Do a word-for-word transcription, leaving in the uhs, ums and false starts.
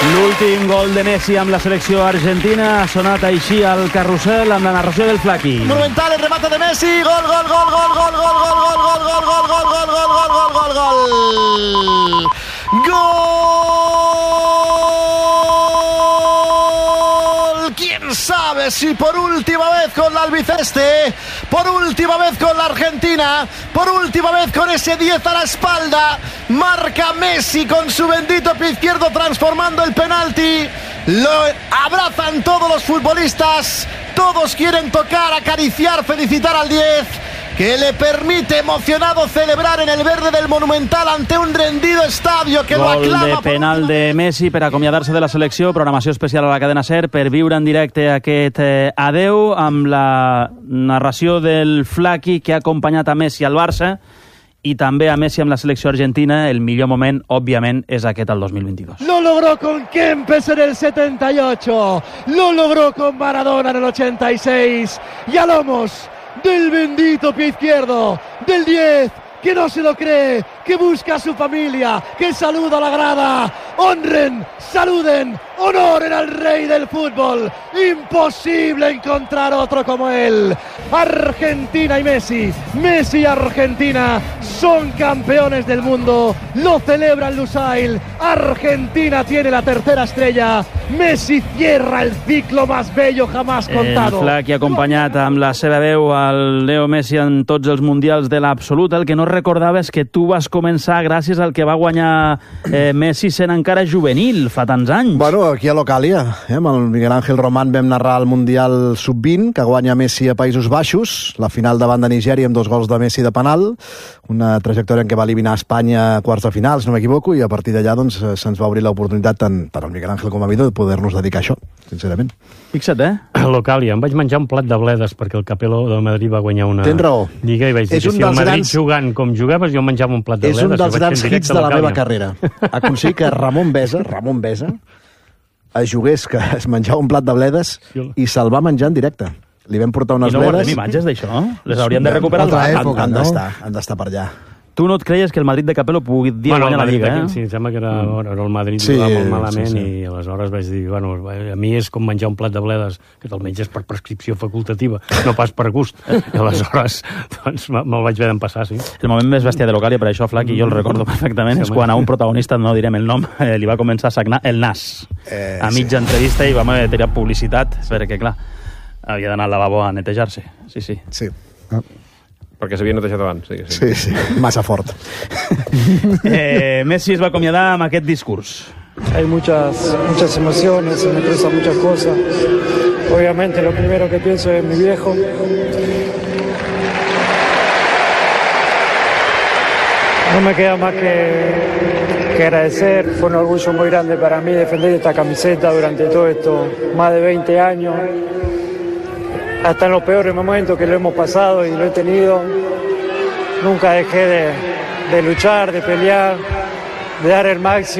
L'últim gol de Messi amb la selecció argentina ha sonat així al carrusel amb la narració del Flaqui. Monumental, el remate de Messi, gol, gol, gol, gol, gol, gol, gol, gol, gol, gol, gol, gol, gol, gol, gol, gol, gol, gol. ¿Quién sabe si por última vez con la albiceleste, por última vez con la Argentina, por última vez con ese diez a la espalda, marca Messi con su bendito pie izquierdo transformando el penalti? Lo abrazan todos los futbolistas, todos quieren tocar, acariciar, felicitar al diez, que le permite emocionado celebrar en el verde del Monumental ante un rendido estadio que Gol lo aclama. de penal de Messi per acomiadar-se de la selecció, programació especial a la cadena SER per viure en directe aquest eh, adeu amb la narració del Flaqui que ha acompanyat a Messi al Barça i també a Messi amb la selecció argentina. El millor moment, òbviament, és aquest al dos mil veintidós. Lo logró con Kempes en el setenta y ocho, lo logró con Maradona en el ochenta y seis y a lomos del bendito pie izquierdo del diez, que no se lo cree, que busca a su familia, que saluda a la grada. Honren, saluden, honoren al rey del fútbol. Imposible encontrar otro como él. Argentina y Messi, Messi y Argentina son campeones del mundo. Lo celebran Lusail. Argentina tiene la tercera estrella. Messi cierra el ciclo más bello jamás contado. El Flaqui ha acompanyat amb la seva veu al Leo Messi en tots els mundials de l'absolut. El que no recordava és que tu vas començar gràcies al que va guanyar eh, Messi sent encara juvenil, fa tants anys. Bueno, aquí a Localia, eh, amb el Miguel Ángel Román vam narrar el Mundial sub vint, que guanya Messi a Països Baixos, la final davant de Nigèria amb dos gols de Messi de penal, una trajectòria en què va eliminar Espanya a quarts de final, si no m'equivoco, i a partir d'allà doncs, se'ns va obrir l'oportunitat tant per al Miguel Ángel com a mi de poder-nos dedicar a això, sincerament. Fixa't, eh? A Localia, em vaig menjar un plat de bledes perquè el Capello de Madrid va guanyar una lliga i vaig dir que si el Madrid grans... jugant com jugaves jo menjava un plat de bledes. És un dels grans hits de la meva carrera. Aconseguir que Ramon Besa, Ramon Besa, es jugués que es menjava un plat de bledes i se'l va menjar en directe. Li vam portar unes bledes... I no guardem imatges d'això? Les hauríem de recuperar. Han d'estar, han d'estar per allà. Tu no et creies que el Madrid de Capello pugui dir bueno, guanyar la Lliga, eh? Sí, em sembla que era, mm. era el Madrid sí, jugava molt malament sí, sí. I aleshores vaig dir, bueno, a mi és com menjar un plat de bledes, que te'l menges per prescripció facultativa, no pas per gust. I aleshores, doncs, me'l vaig haver d'empassar, sí. El moment més bèstia de Localia, per això, Flaqui, jo el recordo perfectament, sí, és quan a un protagonista, no direm el nom, eh, li va començar a sagnar el nas. Eh, a mitja sí. entrevista i vam haver de tirar publicitat, perquè, clar, havia d'anar al lavabo a netejar-se. Sí, sí. Sí. Ah. Perquè s'havia netejat abans. Sí, sí, sí, sí. Massa fort. eh, Messi es va acomiadar amb aquest discurs. Hay muchas, muchas emociones, se me cruzan muchas cosas. Obviamente lo primero que pienso es mi viejo. No me queda más que, que agradecer. Fue un orgullo muy grande para mí defender esta camiseta durante todo esto, más de veinte años. Hasta en los peores momentos que lo hemos pasado y lo he tenido, nunca dejé de, de luchar, de pelear, de dar el máximo.